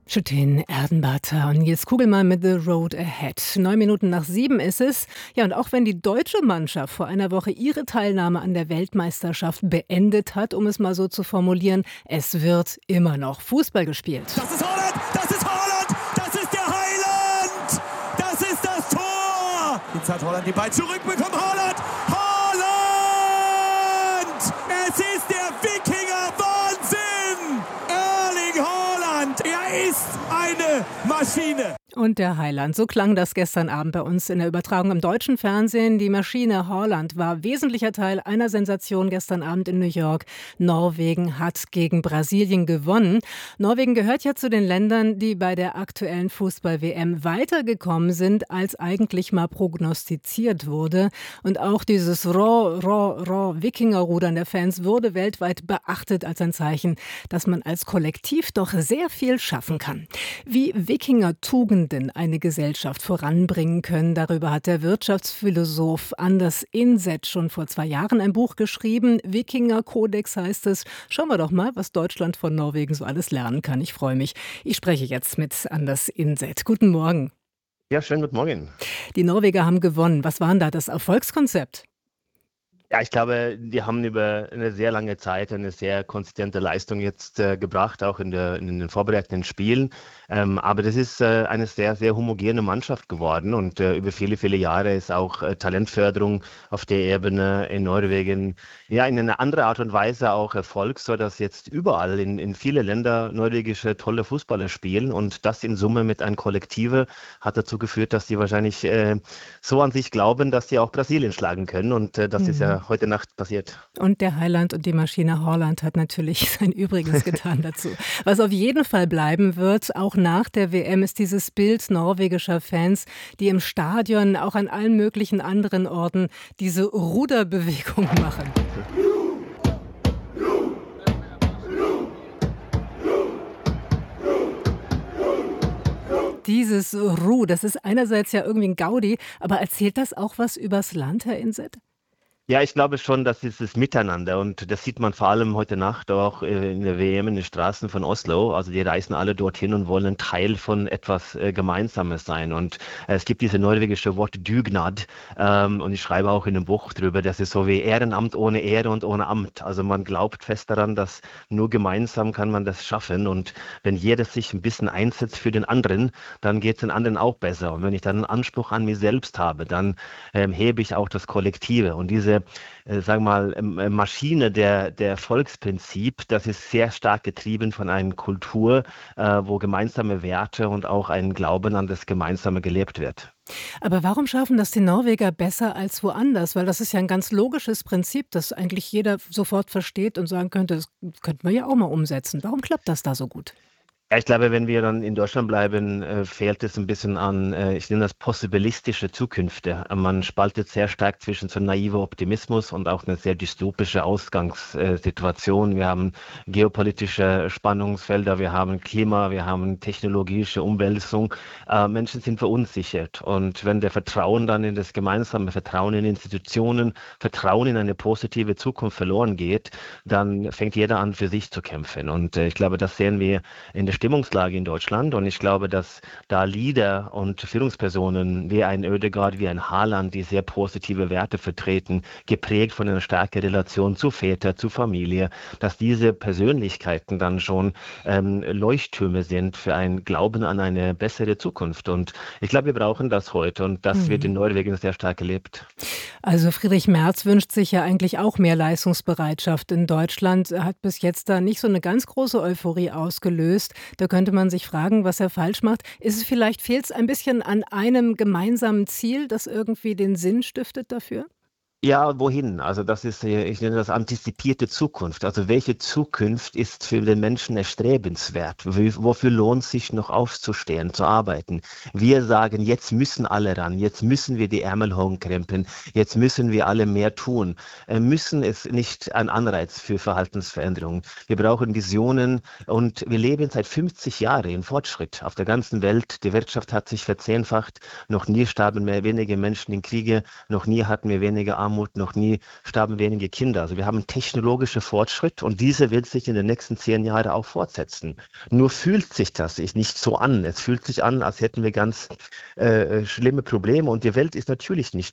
Schüttin, Erdenbater und Nils Kugelmann mit The Road Ahead. 9 Minuten nach 7 ist es. Ja, und auch wenn die deutsche Mannschaft vor einer Woche ihre Teilnahme an der Weltmeisterschaft beendet hat, um es mal so zu formulieren, es wird immer noch Fußball gespielt. Das ist Haaland! Das ist Haaland! Das ist der Heiland! Das ist das Tor! Jetzt hat Haaland die Ball zurückbekommen. Haaland! Haaland! Es ist der Wikinger Wahnsinn! Erling Haaland! Er ist eine Maschine! Und der Heiland. So klang das gestern Abend bei uns in der Übertragung im deutschen Fernsehen. Die Maschine Haaland war wesentlicher Teil einer Sensation gestern Abend in New York. Norwegen hat gegen Brasilien gewonnen. Norwegen gehört ja zu den Ländern, die bei der aktuellen Fußball-WM weitergekommen sind, als eigentlich mal prognostiziert wurde. Und auch dieses Wikingerrudern der Fans wurde weltweit beachtet als ein Zeichen, dass man als Kollektiv doch sehr viel schaffen kann. Wie Wikinger-Tugenden eine Gesellschaft voranbringen können. Darüber hat der Wirtschaftsphilosoph Anders Inset schon vor 2 Jahren ein Buch geschrieben. Wikinger-Kodex heißt es. Schauen wir doch mal, was Deutschland von Norwegen so alles lernen kann. Ich freue mich. Ich spreche jetzt mit Anders Inset. Guten Morgen. Ja, schönen guten Morgen. Die Norweger haben gewonnen. Was war denn da das Erfolgskonzept? Ja, ich glaube, die haben über eine sehr lange Zeit eine sehr konsistente Leistung jetzt gebracht, auch in den vorbereitenden Spielen. Aber das ist eine sehr, sehr homogene Mannschaft geworden und über viele, viele Jahre ist auch Talentförderung auf der Ebene in Norwegen ja in eine andere Art und Weise auch Erfolg, so dass jetzt überall in viele Länder norwegische tolle Fußballer spielen und das in Summe mit einem Kollektive hat dazu geführt, dass die wahrscheinlich so an sich glauben, dass sie auch Brasilien schlagen können und das ist ja heute Nacht passiert. Und der Heiland und die Maschine Haaland hat natürlich sein Übriges getan dazu. Was auf jeden Fall bleiben wird, auch nach der WM, ist dieses Bild norwegischer Fans, die im Stadion, auch an allen möglichen anderen Orten, diese Ruderbewegung machen. Dieses das ist einerseits ja irgendwie ein Gaudi, aber erzählt das auch was übers Land, Herr Inset? Ja, ich glaube schon, das ist das Miteinander und das sieht man vor allem heute Nacht auch in der WM in den Straßen von Oslo. Also die reisen alle dorthin und wollen Teil von etwas Gemeinsames sein. Und es gibt diese norwegische Wort Dugnad und ich schreibe auch in einem Buch drüber, das ist so wie Ehrenamt ohne Ehre und ohne Amt. Also man glaubt fest daran, dass nur gemeinsam kann man das schaffen und wenn jeder sich ein bisschen einsetzt für den anderen, dann geht es den anderen auch besser. Und wenn ich dann einen Anspruch an mich selbst habe, dann hebe ich auch das Kollektive und diese sagen wir mal, Maschine der Erfolgsprinzip, das ist sehr stark getrieben von einer Kultur, wo gemeinsame Werte und auch ein Glauben an das Gemeinsame gelebt wird. Aber warum schaffen das die Norweger besser als woanders? Weil das ist ja ein ganz logisches Prinzip, das eigentlich jeder sofort versteht und sagen könnte, das könnten wir ja auch mal umsetzen. Warum klappt das da so gut? Ja, ich glaube, wenn wir dann in Deutschland bleiben, fehlt es ein bisschen an, ich nenne das possibilistische Zukünfte. Man spaltet sehr stark zwischen so naiver Optimismus und auch eine sehr dystopische Ausgangssituation. Wir haben geopolitische Spannungsfelder, wir haben Klima, wir haben technologische Umwälzung. Menschen sind verunsichert. Und wenn der Vertrauen dann in das gemeinsame Vertrauen in Institutionen, Vertrauen in eine positive Zukunft verloren geht, dann fängt jeder an, für sich zu kämpfen. Und ich glaube, das sehen wir in der Stimmungslage in Deutschland und ich glaube, dass da Leader und Führungspersonen wie ein Oedegaard, wie ein Haaland, die sehr positive Werte vertreten, geprägt von einer starken Relation zu Väter, zu Familie, dass diese Persönlichkeiten dann schon Leuchttürme sind für ein Glauben an eine bessere Zukunft und ich glaube, wir brauchen das heute und das wird in Norwegen sehr stark gelebt. Also Friedrich Merz wünscht sich ja eigentlich auch mehr Leistungsbereitschaft in Deutschland, hat bis jetzt da nicht so eine ganz große Euphorie ausgelöst. Da könnte man sich fragen, was er falsch macht. Fehlt es ein bisschen an einem gemeinsamen Ziel, das irgendwie den Sinn stiftet dafür? Ja, wohin? Also das ist, ich nenne das antizipierte Zukunft. Also welche Zukunft ist für den Menschen erstrebenswert? Wofür lohnt sich noch aufzustehen, zu arbeiten? Wir sagen, jetzt müssen alle ran, jetzt müssen wir die Ärmel hochkrempeln, jetzt müssen wir alle mehr tun. Müssen ist nicht ein Anreiz für Verhaltensveränderungen. Wir brauchen Visionen und wir leben seit 50 Jahren in Fortschritt auf der ganzen Welt. Die Wirtschaft hat sich verzehnfacht, noch nie starben mehr wenige Menschen in Kriege, noch nie hatten wir weniger Armut Armut, noch nie starben wenige Kinder. Also wir haben technologische Fortschritt und diese wird sich in den nächsten 10 Jahren auch fortsetzen. Nur fühlt sich das nicht so an. Es fühlt sich an, als hätten wir ganz schlimme Probleme und die Welt ist natürlich nicht